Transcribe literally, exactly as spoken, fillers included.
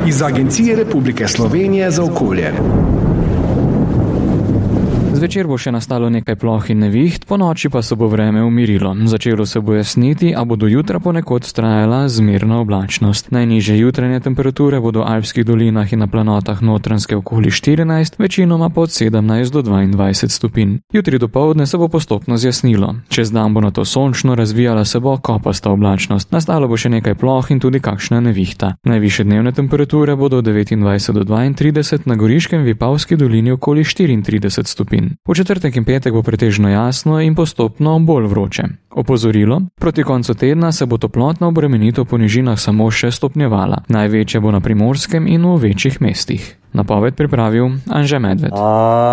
iz Agencije Republike Slovenije za okolje. Zvečer bo še nastalo nekaj ploh in neviht, po noči pa se bo vreme umirilo. Začelo se bo jasniti, a bo do jutra ponekod trajala zmerna oblačnost. Najnižje jutranje temperature bodo v alpskih dolinah in na planotah Notranjske okoli štirinajst, večinoma pa od sedemnajst do dvaindvajset stopinj. Jutri dopoldne se bo postopno zjasnilo. Čez dan bo nato sončno, razvijala se bo kopasta oblačnost. Nastalo bo še nekaj ploh in tudi kakšna nevihta. Najvišje dnevne temperature bodo od devetindvajset do dvaintrideset, na Goriškem v Vipavski dolini okoli štiriintrideset stopinj. V četrtek in petek bo pretežno jasno in postopno bolj vroče. Opozorilo: proti koncu tedna se bo toplotna obremenitev po nižinah samo še stopnjevala. Največja bo na Primorskem in v večjih mestih. Napoved pripravil Anže Medved.